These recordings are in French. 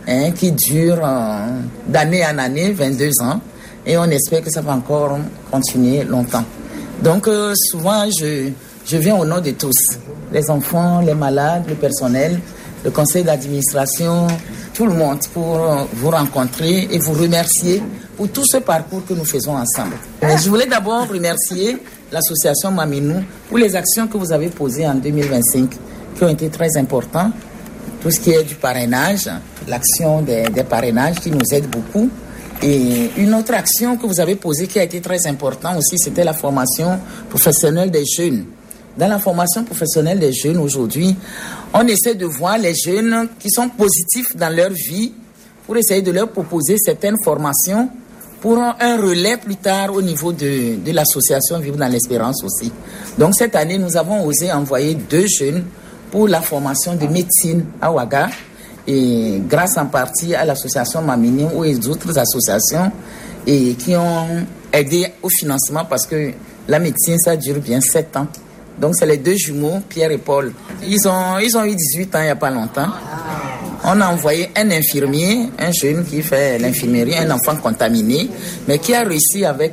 qui dure d'année en année, 22 ans. Et on espère que ça va encore continuer longtemps. Donc souvent, je viens au nom de tous. Les enfants, les malades, le personnel, le conseil d'administration, tout le monde, pour vous rencontrer et vous remercier pour tout ce parcours que nous faisons ensemble. Je voulais d'abord remercier l'association Maminou pour les actions que vous avez posées en 2025, qui ont été très importantes. Tout ce qui est du parrainage, l'action des parrainages qui nous aide beaucoup. Et une autre action que vous avez posée qui a été très importante aussi, c'était la formation professionnelle des jeunes. Dans la formation professionnelle des jeunes aujourd'hui, on essaie de voir les jeunes qui sont positifs dans leur vie pour essayer de leur proposer certaines formations pour un relais plus tard au niveau de l'association Vivre dans l'Espérance aussi. Donc cette année, nous avons osé envoyer 2 jeunes pour la formation de médecine à Ouaga, et grâce en partie à l'association Maminou ou les autres associations et qui ont aidé au financement parce que la médecine, ça dure bien 7 ans. Donc c'est les 2 jumeaux, Pierre et Paul. Ils ont eu 18 ans il n'y a pas longtemps. On a envoyé un infirmier, un jeune qui fait l'infirmerie, un enfant contaminé, mais qui a réussi avec,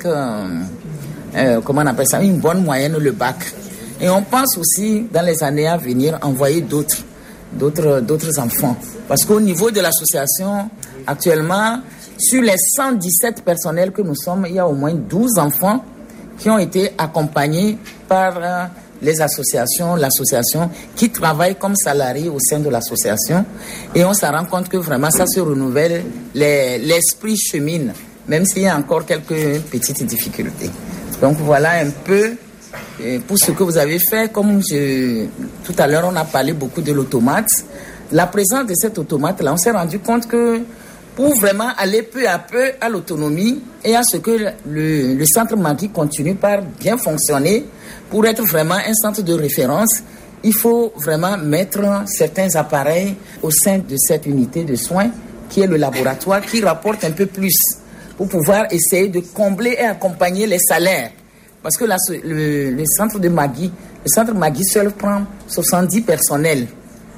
comment on appelle ça, une bonne moyenne, le bac. Et on pense aussi, dans les années à venir, envoyer d'autres enfants. Parce qu'au niveau de l'association, actuellement, sur les 117 personnels que nous sommes, il y a au moins 12 enfants qui ont été accompagnés par les associations, l'association qui travaille comme salariés au sein de l'association. Et on se rend compte que vraiment ça se renouvelle, l'esprit chemine, même s'il y a encore quelques petites difficultés. Donc voilà un peu pour ce que vous avez fait. Comme tout à l'heure, on a parlé beaucoup de l'automate. La présence de cet automate-là, on s'est rendu compte que pour vraiment aller peu à peu à l'autonomie et à ce que le centre Magui continue par bien fonctionner, pour être vraiment un centre de référence, il faut vraiment mettre certains appareils au sein de cette unité de soins qui est le laboratoire, qui rapporte un peu plus pour pouvoir essayer de combler et accompagner les salaires. Parce que là, le centre Magui seul prend 70 personnels.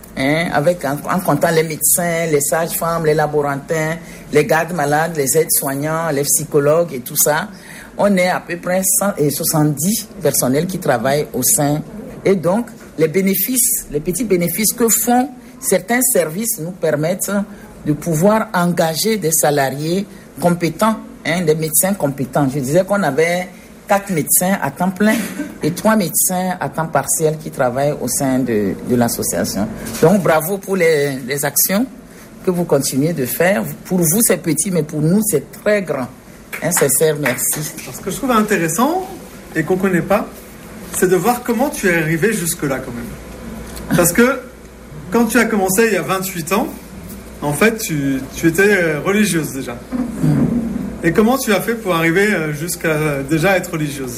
En comptant les médecins, les sages-femmes, les laborantins, les gardes malades, les aides-soignants, les psychologues et tout ça. On est à peu près 170 personnels qui travaillent au sein. Et donc, les petits bénéfices que font certains services nous permettent de pouvoir engager des salariés compétents, des médecins compétents. Je disais qu'on avait 4 médecins à temps plein et 3 médecins à temps partiel qui travaillent au sein de l'association. Donc, bravo pour les actions que vous continuez de faire. Pour vous, c'est petit, mais pour nous, c'est très grand. Un sincère merci. Ce que je trouve intéressant et qu'on ne connaît pas, c'est de voir comment tu es arrivé jusque-là quand même. Parce que quand tu as commencé il y a 28 ans, en fait, tu étais religieuse déjà. Et comment tu as fait pour arriver jusqu'à déjà être religieuse?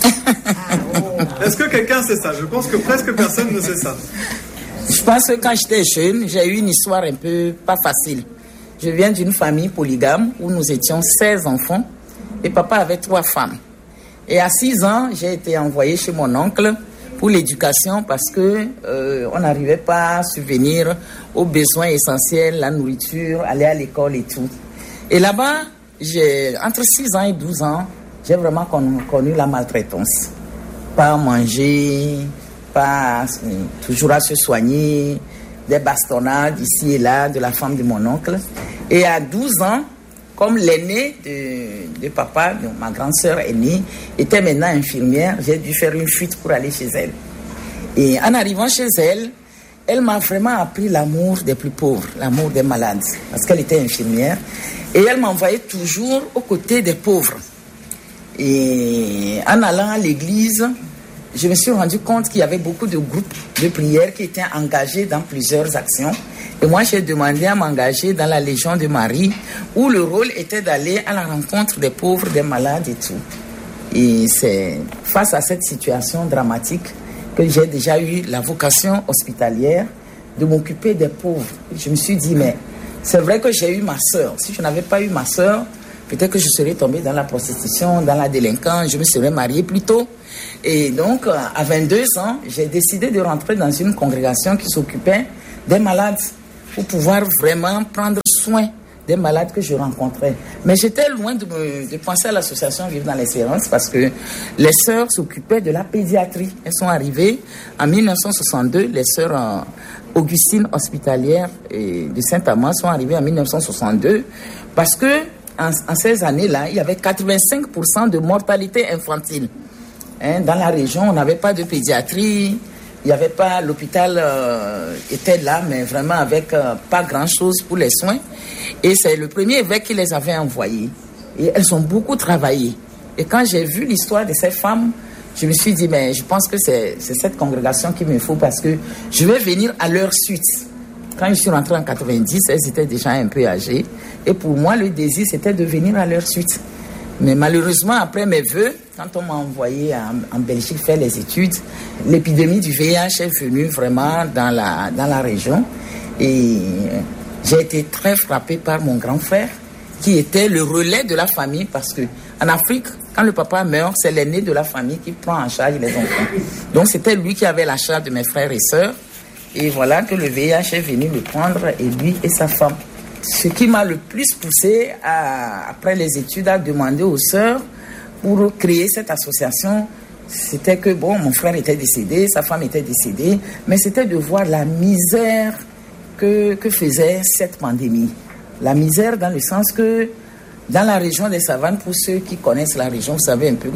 Est-ce que quelqu'un sait ça? Je pense que presque personne ne sait ça. Je pense que quand j'étais jeune, j'ai eu une histoire un peu pas facile. Je viens d'une famille polygame où nous étions 16 enfants et papa avait 3 femmes. Et à 6 ans, j'ai été envoyée chez mon oncle pour l'éducation parce que on n'arrivait pas à subvenir aux besoins essentiels, la nourriture, aller à l'école et tout. Et là-bas, entre 6 ans et 12 ans, j'ai vraiment connu la maltraitance. Pas manger, pas toujours à se soigner, des bastonnades ici et là de la femme de mon oncle. Et à 12 ans, comme l'aînée de papa, de ma grande sœur aînée, était maintenant infirmière, j'ai dû faire une fuite pour aller chez elle. Et en arrivant chez elle, elle m'a vraiment appris l'amour des plus pauvres, l'amour des malades, parce qu'elle était infirmière. Et elle m'envoyait toujours aux côtés des pauvres. Et en allant à l'église, je me suis rendu compte qu'il y avait beaucoup de groupes de prière qui étaient engagés dans plusieurs actions. Et moi, j'ai demandé à m'engager dans la Légion de Marie, où le rôle était d'aller à la rencontre des pauvres, des malades et tout. Et c'est face à cette situation dramatique que j'ai déjà eu la vocation hospitalière de m'occuper des pauvres. Je me suis dit, mais c'est vrai que j'ai eu ma sœur. Si je n'avais pas eu ma sœur, peut-être que je serais tombée dans la prostitution, dans la délinquance, je me serais mariée plus tôt. Et donc, à 22 ans, j'ai décidé de rentrer dans une congrégation qui s'occupait des malades pour pouvoir vraiment prendre soins des malades que je rencontrais. Mais j'étais loin de penser à l'association Vivre dans l'Espérance parce que les sœurs s'occupaient de la pédiatrie. Elles sont arrivées en 1962, les sœurs Augustine hospitalière et de Saint-Amand sont arrivées en 1962 parce que en ces années-là, il y avait 85% de mortalité infantile. Dans la région, on n'avait pas de pédiatrie. Il n'y avait pas, l'hôpital était là, mais vraiment avec pas grand-chose pour les soins. Et c'est le premier évêque qui les avait envoyés. Et elles ont beaucoup travaillé. Et quand j'ai vu l'histoire de ces femmes, je me suis dit, mais je pense que c'est cette congrégation qu'il me faut parce que je vais venir à leur suite. Quand je suis rentrée en 90, elles étaient déjà un peu âgées. Et pour moi, le désir, c'était de venir à leur suite. Mais malheureusement, après mes vœux, quand on m'a envoyé en Belgique faire les études, l'épidémie du VIH est venue vraiment dans la région. Et j'ai été très frappée par mon grand frère, qui était le relais de la famille, parce que en Afrique, quand le papa meurt, c'est l'aîné de la famille qui prend en charge les enfants. Donc c'était lui qui avait la charge de mes frères et sœurs. Et voilà que le VIH est venu le prendre, et lui et sa femme. Ce qui m'a le plus poussé, après les études, à demander aux sœurs pour créer cette association, c'était que, bon, mon frère était décédé, sa femme était décédée, mais c'était de voir la misère que faisait cette pandémie. La misère dans le sens que, dans la région des Savanes, pour ceux qui connaissent la région, vous savez un peu que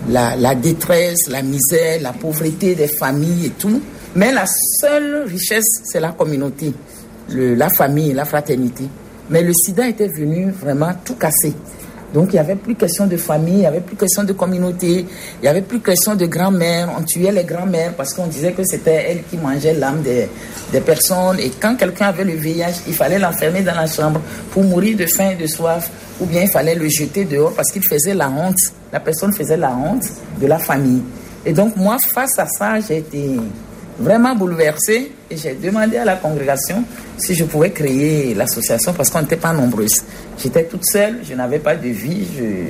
la détresse, la misère, la pauvreté des familles et tout, mais la seule richesse, c'est la communauté. La famille, la fraternité. Mais le sida était venu vraiment tout casser. Donc il n'y avait plus question de famille, il n'y avait plus question de communauté, il n'y avait plus question de grand-mère. On tuait les grand-mères parce qu'on disait que c'était elles qui mangeaient l'âme des personnes. Et quand quelqu'un avait le VIH, il fallait l'enfermer dans la chambre pour mourir de faim et de soif. Ou bien il fallait le jeter dehors parce qu'il faisait la honte. La personne faisait la honte de la famille. Et donc moi, face à ça, j'ai été vraiment bouleversée et j'ai demandé à la congrégation si je pouvais créer l'association parce qu'on n'était pas nombreuses. J'étais toute seule, je n'avais pas de vie,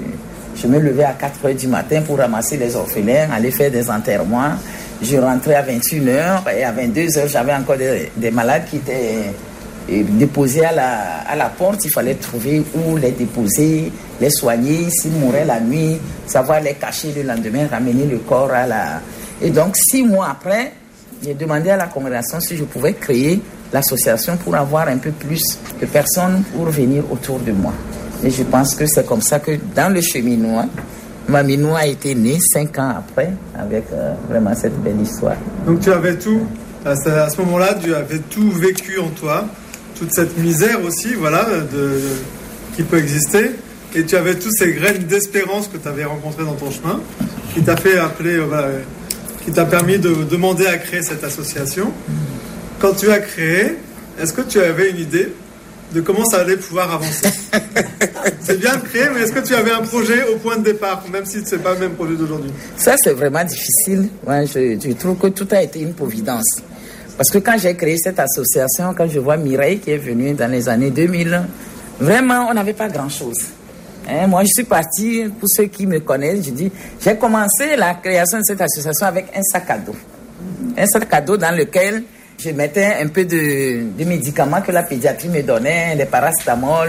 je me levais à 4h du matin pour ramasser les orphelins, aller faire des enterrements. Je rentrais à 21h et à 22h, j'avais encore des malades qui étaient déposés à la porte. Il fallait trouver où les déposer, les soigner, s'ils mouraient la nuit, savoir les cacher le lendemain, ramener le corps à la... Et donc 6 mois après, j'ai demandé à la congrégation si je pouvais créer l'association pour avoir un peu plus de personnes pour venir autour de moi. Et je pense que c'est comme ça que dans le cheminois, Mamino a été né 5 ans après avec vraiment cette belle histoire. Donc tu avais tout, à ce moment-là, tu avais tout vécu en toi, toute cette misère aussi, voilà, qui peut exister. Et tu avais toutes ces graines d'espérance que tu avais rencontrées dans ton chemin, qui t'a fait appeler... qui t'a permis de demander à créer cette association. Quand tu as créé, est-ce que tu avais une idée de comment ça allait pouvoir avancer? C'est bien de créer, mais est-ce que tu avais un projet au point de départ, même si ce n'est pas le même projet d'aujourd'hui? Ça, c'est vraiment difficile. Ouais, je trouve que tout a été une providence. Parce que quand j'ai créé cette association, quand je vois Mireille qui est venue dans les années 2000, vraiment, on n'avait pas grand-chose. Moi, je suis partie, pour ceux qui me connaissent, je dis, j'ai commencé la création de cette association avec un sac à dos. Un sac à dos dans lequel je mettais un peu de médicaments que la pédiatrie me donnait, les paracétamol,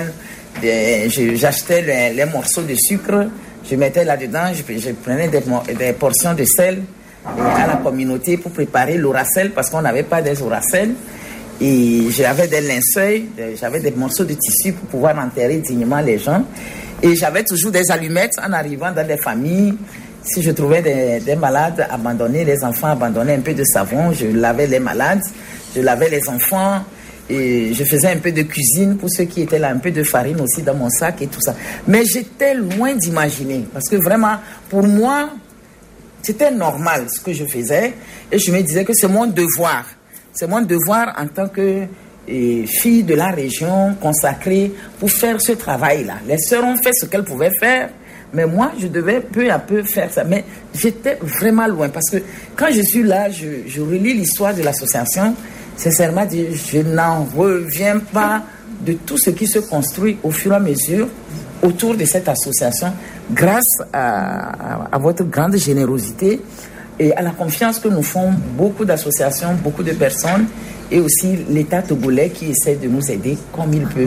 j'achetais les morceaux de sucre, je mettais là-dedans, je prenais des portions de sel à la communauté pour préparer l'Oracel, parce qu'on n'avait pas des Oracels. Et j'avais des linceuls, j'avais des morceaux de tissu pour pouvoir enterrer dignement les gens. Et j'avais toujours des allumettes en arrivant dans des familles. Si je trouvais des malades abandonnés, les enfants abandonnés, un peu de savon, je lavais les malades, je lavais les enfants. Et je faisais un peu de cuisine pour ceux qui étaient là, un peu de farine aussi dans mon sac et tout ça. Mais j'étais loin d'imaginer. Parce que vraiment, pour moi, c'était normal ce que je faisais. Et je me disais que c'est mon devoir. C'est mon devoir en tant que fille de la région consacrée pour faire ce travail-là. Les sœurs ont fait ce qu'elles pouvaient faire, mais moi, je devais peu à peu faire ça. Mais j'étais vraiment loin parce que quand je suis là, je relis l'histoire de l'association. Sincèrement, je n'en reviens pas de tout ce qui se construit au fur et à mesure autour de cette association grâce à votre grande générosité et à la confiance que nous font beaucoup d'associations, beaucoup de personnes et aussi l'État togolais qui essaie de nous aider comme il peut.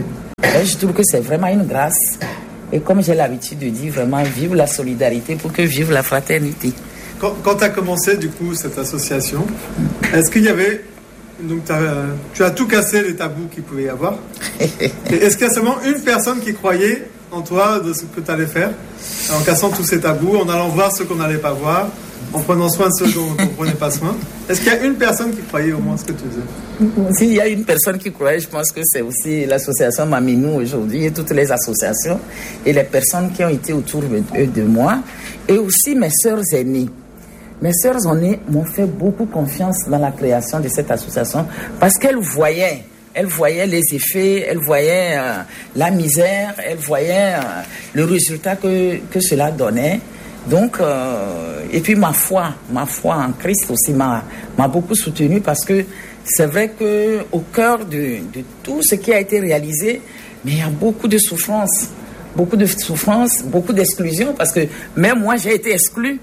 Et je trouve que c'est vraiment une grâce. Et comme j'ai l'habitude de dire, vraiment, vive la solidarité pour que vive la fraternité. Quand tu as commencé, du coup, cette association, est-ce qu'il y avait... Donc, tu as tout cassé les tabous qu'il pouvait y avoir. Et est-ce qu'il y a seulement une personne qui croyait en toi, de ce que tu allais faire, en cassant tous ces tabous, en allant voir ceux qu'on n'allait pas voir, en prenant soin de ceux dont on ne prenait pas soin? Est-ce qu'il y a une personne qui croyait au moins ce que tu faisais? S'il y a une personne qui croyait, je pense que c'est aussi l'association Maminou aujourd'hui et toutes les associations et les personnes qui ont été autour de moi et aussi mes sœurs aînées. Mes sœurs aînées m'ont fait beaucoup confiance dans la création de cette association parce qu'elles voyaient les effets, elles voyaient la misère, elles voyaient le résultat que cela donnait. Donc, et puis ma foi en Christ aussi m'a beaucoup soutenu parce que c'est vrai que au cœur de tout ce qui a été réalisé, mais il y a beaucoup de souffrance, beaucoup d'exclusion parce que même moi j'ai été exclue.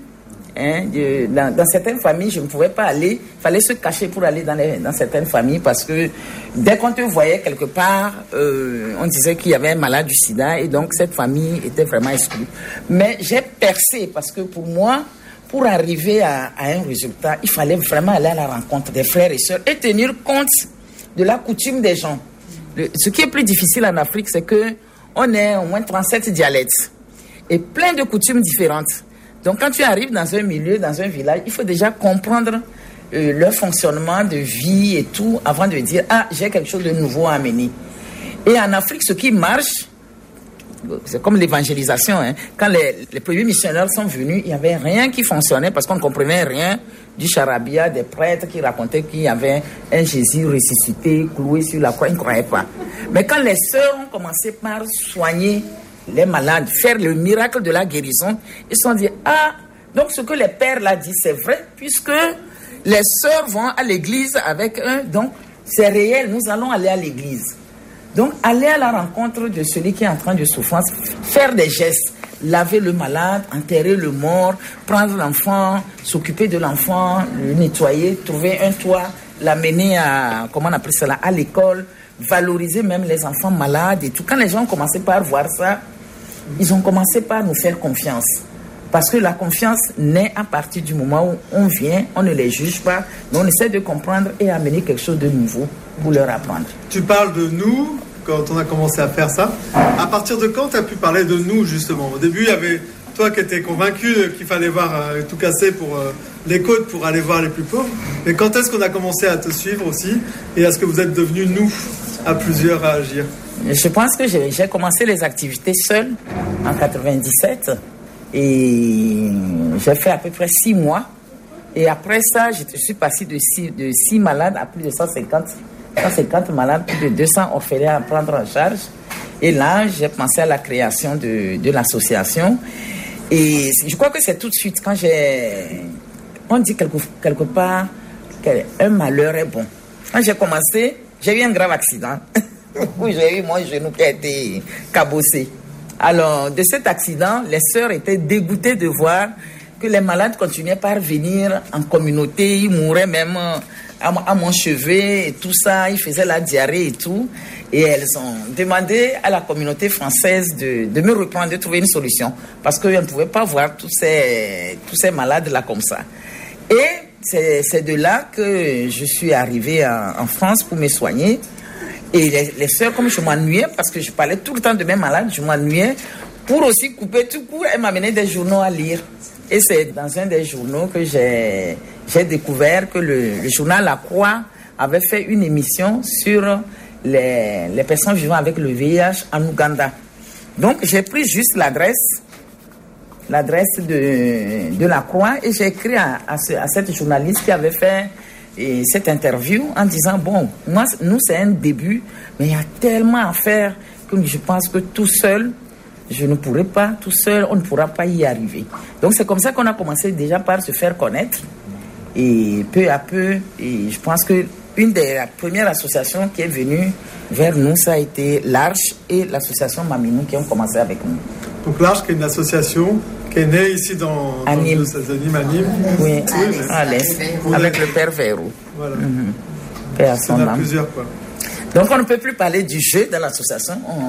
Dans certaines familles, je ne pouvais pas aller. Il fallait se cacher pour aller dans certaines familles parce que dès qu'on te voyait quelque part, on disait qu'il y avait un malade du sida et donc cette famille était vraiment exclue. Mais j'ai percé parce que pour moi, pour arriver à un résultat, il fallait vraiment aller à la rencontre des frères et sœurs et tenir compte de la coutume des gens. Ce qui est plus difficile en Afrique, c'est qu'on est au moins 37 dialectes et plein de coutumes différentes. Donc, quand tu arrives dans un milieu, dans un village, il faut déjà comprendre leur fonctionnement de vie et tout avant de dire « Ah, j'ai quelque chose de nouveau à amener ». Et en Afrique, ce qui marche, c'est comme l'évangélisation. Quand les premiers missionnaires sont venus, il n'y avait rien qui fonctionnait parce qu'on ne comprenait rien du charabia, des prêtres qui racontaient qu'il y avait un Jésus ressuscité, cloué sur la croix, ils ne croyaient pas. Mais quand les sœurs ont commencé par soigner les malades, faire le miracle de la guérison, ils se sont dit, ah, donc ce que les pères l'ont dit, c'est vrai, puisque les sœurs vont à l'église avec eux, donc c'est réel, nous allons aller à l'église. Donc, aller à la rencontre de celui qui est en train de souffrir, faire des gestes, laver le malade, enterrer le mort, prendre l'enfant, s'occuper de l'enfant, le nettoyer, trouver un toit, l'amener à, comment on appelle cela, à l'école, valoriser même les enfants malades et tout. Quand les gens ont commencé par voir ça, ils ont commencé par nous faire confiance. Parce que la confiance naît à partir du moment où on vient, on ne les juge pas, mais on essaie de comprendre et amener quelque chose de nouveau pour leur apprendre. Tu parles de nous, quand on a commencé à faire ça. À partir de quand tu as pu parler de nous, justement? Au début, il y avait toi qui étais convaincu qu'il fallait voir tout casser pour les côtes pour aller voir les plus pauvres. Mais quand est-ce qu'on a commencé à te suivre aussi? Et est-ce que vous êtes devenus nous, à plusieurs, à agir? Je pense que j'ai commencé les activités seule en 97. Et j'ai fait à peu près 6 mois. Et après ça, je suis passé de 6 malades à plus de 150 malades, plus de 200 orphelins à prendre en charge. Et là, j'ai pensé à la création de l'association. Et je crois que c'est tout de suite quand on dit quelque part qu'un malheur est bon. Quand j'ai commencé, j'ai eu un grave accident. où j'ai eu mon genou qui a été cabossé. Alors, de cet accident, les sœurs étaient dégoûtées de voir que les malades continuaient par venir en communauté. Ils mouraient même à mon chevet et tout ça. Ils faisaient la diarrhée et tout. Et elles ont demandé à la communauté française de me reprendre, de trouver une solution. Parce qu'on ne pouvait pas voir tous ces malades-là comme ça. Et c'est de là que je suis arrivée en France pour me soigner. Et les sœurs, comme je m'ennuyais, parce que je parlais tout le temps de mes malades, je m'ennuyais. Pour aussi couper tout court, elles m'amenaient des journaux à lire. Et c'est dans un des journaux que j'ai découvert que le journal La Croix avait fait une émission sur les personnes vivant avec le VIH en Ouganda. Donc j'ai pris juste l'adresse de La Croix et j'ai écrit à cette journaliste qui avait fait cette interview en disant, bon, nous c'est un début, mais il y a tellement à faire que je pense que tout seul, je ne pourrai pas, tout seul, on ne pourra pas y arriver. Donc c'est comme ça qu'on a commencé déjà par se faire connaître. Et peu à peu, et je pense que une des premières associations qui est venue vers nous, ça a été l'Arche et l'association Maminou qui ont commencé avec nous. Donc l'Arche, qui est une association qui est née ici dans Nîmes. À Nîmes. Oui, à l'Est, avec le Père Verrou. Voilà. Père à son âme. Plusieurs, quoi. Donc on ne peut plus parler du jeu dans l'association.